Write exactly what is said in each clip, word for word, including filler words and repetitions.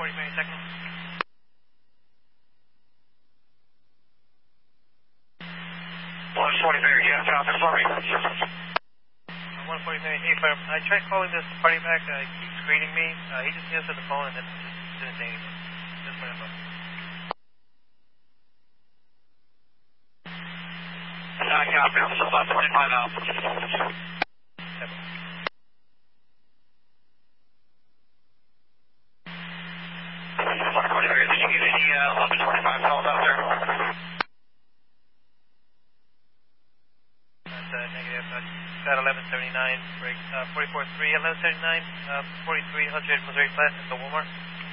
forty Mary second. one forty Mary, yeah, copy for me. one forty Mary, hey, firm. I tried calling this party back. Uh, he keeps greeting me. Uh, he just answered the phone and then just didn't say anything. Just for info. I copy. I'm just about to find out. one forty Mary, did you get any uh, eleven twenty-five calls out there? That's uh, negative. Uh, got eleven seventy-nine, break, uh, forty-four three, eleven seventy-nine, uh, forty-three hundred Missouri Flat at the Walmart.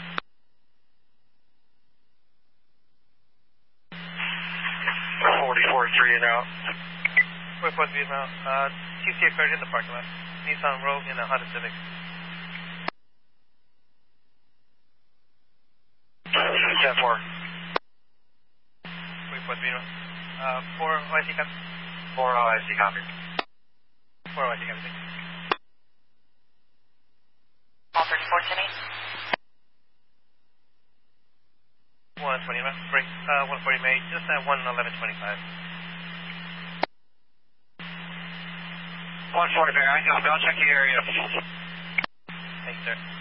forty-four three and out. forty-four three and out. Uh, T C occurred in the parking lot. Nissan Rogue and a Honda Civic. ten four. forty-four three and out. Uh, four O I C copy. four O I C copy. four O I C copy. All thirty-four ten eight. one twenty, break, uh, one forty May, just at one eleven twenty-five. one forty Mary, I got it. I'll check the area. Thanks, sir.